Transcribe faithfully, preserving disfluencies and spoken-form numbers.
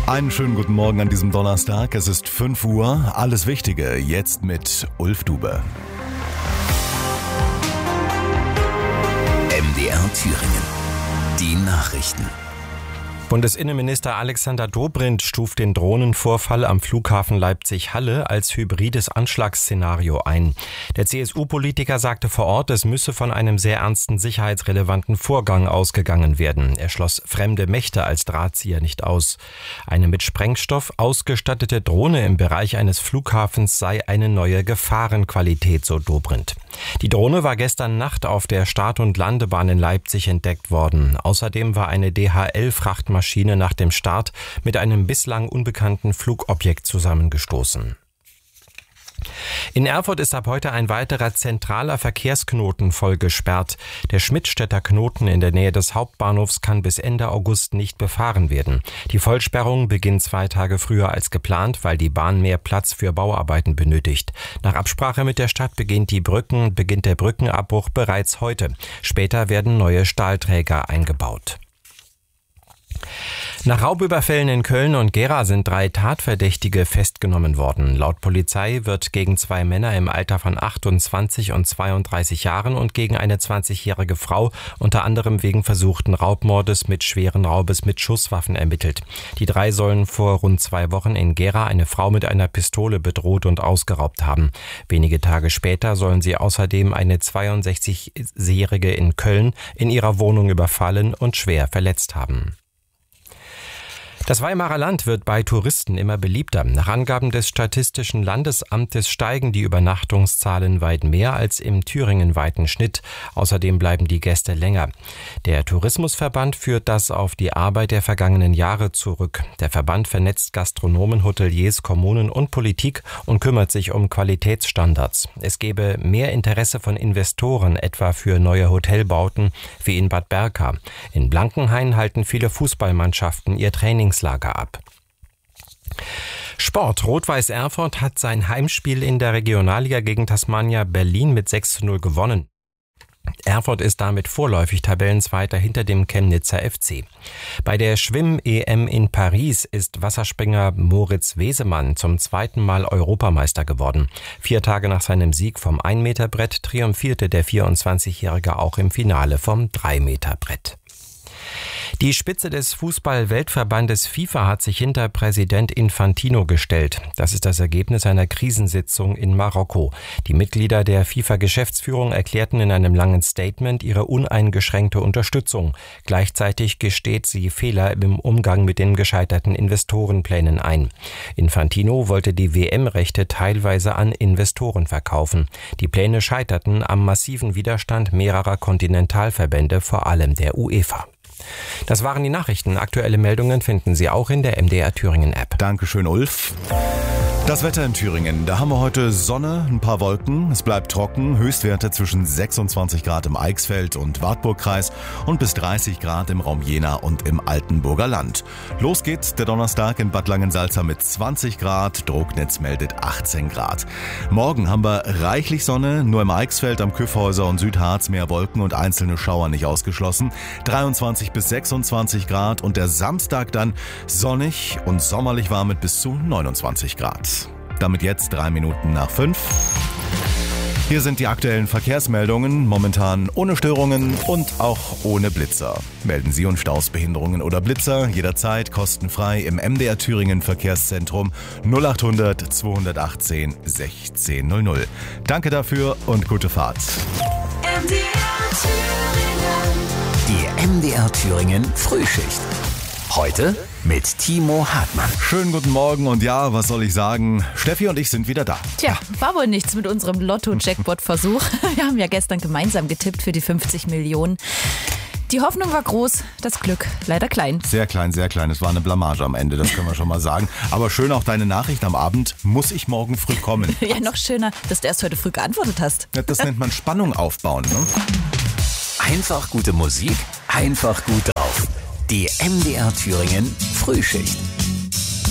Einen schönen guten Morgen an diesem Donnerstag. Es ist fünf Uhr. Alles Wichtige jetzt mit Ulf Dube. M D R Thüringen. Die Nachrichten. Bundesinnenminister Alexander Dobrindt stuft den Drohnenvorfall am Flughafen Leipzig-Halle als hybrides Anschlagsszenario ein. Der C S U-Politiker sagte vor Ort, es müsse von einem sehr ernsten sicherheitsrelevanten Vorgang ausgegangen werden. Er schloss fremde Mächte als Drahtzieher nicht aus. Eine mit Sprengstoff ausgestattete Drohne im Bereich eines Flughafens sei eine neue Gefahrenqualität, so Dobrindt. Die Drohne war gestern Nacht auf der Start- und Landebahn in Leipzig entdeckt worden. Außerdem war eine D H L-Frachtmaschine Maschine nach dem Start mit einem bislang unbekannten Flugobjekt zusammengestoßen. In Erfurt ist ab heute ein weiterer zentraler Verkehrsknoten voll gesperrt. Der Schmidtstädter Knoten in der Nähe des Hauptbahnhofs kann bis Ende August nicht befahren werden. Die Vollsperrung beginnt zwei Tage früher als geplant, weil die Bahn mehr Platz für Bauarbeiten benötigt. Nach Absprache mit der Stadt beginnt die Brücken, beginnt der Brückenabbruch bereits heute. Später werden neue Stahlträger eingebaut. Nach Raubüberfällen in Köln und Gera sind drei Tatverdächtige festgenommen worden. Laut Polizei wird gegen zwei Männer im Alter von achtundzwanzig und zweiunddreißig Jahren und gegen eine zwanzigjährige Frau unter anderem wegen versuchten Raubmordes mit schweren Raubes mit Schusswaffen ermittelt. Die drei sollen vor rund zwei Wochen in Gera eine Frau mit einer Pistole bedroht und ausgeraubt haben. Wenige Tage später sollen sie außerdem eine zweiundsechzigjährige in Köln in ihrer Wohnung überfallen und schwer verletzt haben. Das Weimarer Land wird bei Touristen immer beliebter. Nach Angaben des Statistischen Landesamtes steigen die Übernachtungszahlen weit mehr als im thüringenweiten Schnitt. Außerdem bleiben die Gäste länger. Der Tourismusverband führt das auf die Arbeit der vergangenen Jahre zurück. Der Verband vernetzt Gastronomen, Hoteliers, Kommunen und Politik und kümmert sich um Qualitätsstandards. Es gebe mehr Interesse von Investoren, etwa für neue Hotelbauten wie in Bad Berka. In Blankenhain halten viele Fußballmannschaften ihr Trainings Lager ab. Sport. Rot-Weiß Erfurt hat sein Heimspiel in der Regionalliga gegen Tasmania Berlin mit sechs zu null gewonnen. Erfurt ist damit vorläufig Tabellenzweiter hinter dem Chemnitzer F C. Bei der Schwimm-E M in Paris ist Wasserspringer Moritz Wesemann zum zweiten Mal Europameister geworden. Vier Tage nach seinem Sieg vom ein-Meter-Brett triumphierte der vierundzwanzigjährige auch im Finale vom drei Meter Brett. Die Spitze des Fußball-Weltverbandes FIFA hat sich hinter Präsident Infantino gestellt. Das ist das Ergebnis einer Krisensitzung in Marokko. Die Mitglieder der FIFA-Geschäftsführung erklärten in einem langen Statement ihre uneingeschränkte Unterstützung. Gleichzeitig gesteht sie Fehler im Umgang mit den gescheiterten Investorenplänen ein. Infantino wollte die W M-Rechte teilweise an Investoren verkaufen. Die Pläne scheiterten am massiven Widerstand mehrerer Kontinentalverbände, vor allem der UEFA. Das waren die Nachrichten. Aktuelle Meldungen finden Sie auch in der M D R Thüringen App. Dankeschön, Ulf. Das Wetter in Thüringen. Da haben wir heute Sonne, ein paar Wolken. Es bleibt trocken. Höchstwerte zwischen sechsundzwanzig Grad im Eichsfeld und Wartburgkreis und bis dreißig Grad im Raum Jena und im Altenburger Land. Los geht's der Donnerstag in Bad Langensalza mit zwanzig Grad. Drognitz meldet achtzehn Grad. Morgen haben wir reichlich Sonne. Nur im Eichsfeld, am Kyffhäuser und Südharz mehr Wolken und einzelne Schauer nicht ausgeschlossen. dreiundzwanzig bis sechsundzwanzig Grad und der Samstag dann sonnig und sommerlich warm mit bis zu neunundzwanzig Grad. Damit jetzt drei Minuten nach fünf. Hier sind die aktuellen Verkehrsmeldungen, momentan ohne Störungen und auch ohne Blitzer. Melden Sie uns Staus, Behinderungen oder Blitzer jederzeit kostenfrei im M D R Thüringen Verkehrszentrum null achthundert zweihundertachtzehn sechzehn null null. Danke dafür und gute Fahrt. M D R Thüringen. Die M D R Thüringen Frühschicht. Heute mit Timo Hartmann. Schönen guten Morgen und ja, was soll ich sagen? Steffi und ich sind wieder da. Tja, war wohl nichts mit unserem Lotto-Jackpot-Versuch. Wir haben ja gestern gemeinsam getippt für die fünfzig Millionen. Die Hoffnung war groß, das Glück leider klein. Sehr klein, sehr klein. Es war eine Blamage am Ende, das können wir schon mal sagen. Aber schön auch deine Nachricht am Abend. Muss ich morgen früh kommen? Ja, noch schöner, dass du erst heute früh geantwortet hast. Das nennt man Spannung aufbauen, ne? Einfach gute Musik, einfach gut drauf. Die M D R Thüringen Frühschicht.